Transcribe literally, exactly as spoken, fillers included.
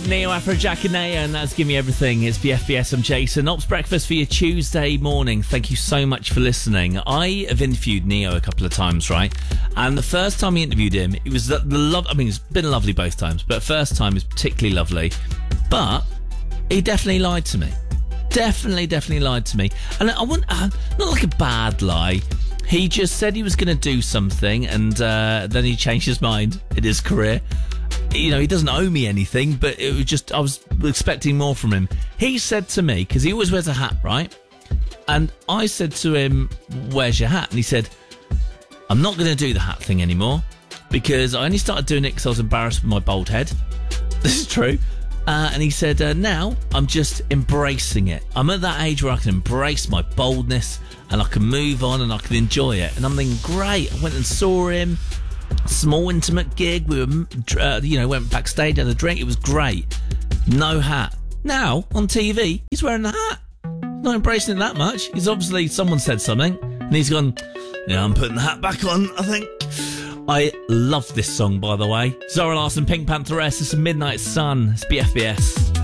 Neo Afrojackinator, and that's Give Me Everything. It's B F B S. I'm Jason. Ops Breakfast for your Tuesday morning. Thank you so much for listening. I have interviewed Neo a couple of times, right? And the first time I interviewed him, it was the, the love. I mean, it's been lovely both times, but first time is particularly lovely. But he definitely lied to me. Definitely, definitely lied to me. And I want uh, not like a bad lie. He just said he was going to do something, and uh, then he changed his mind in his career. You know, he doesn't owe me anything, but it was just, I was expecting more from him. He said to me, because he always wears a hat, right? And I said to him, where's your hat? And he said, I'm not going to do the hat thing anymore, because I only started doing it because I was embarrassed with my bald head. This is true. Uh, and he said, uh, now I'm just embracing it. I'm at that age where I can embrace my boldness and I can move on and I can enjoy it. And I'm thinking, great. I went and saw him. Small intimate gig. We were, uh, you know, went backstage, had a drink. It was great. No hat. Now on T V, he's wearing the hat. Not embracing it that much. He's obviously, someone said something, and he's gone, yeah, I'm putting the hat back on, I think. I love this song, by the way. Zara Larsson, Pink Pantheress. It's a Midnight Sun. It's B F B S.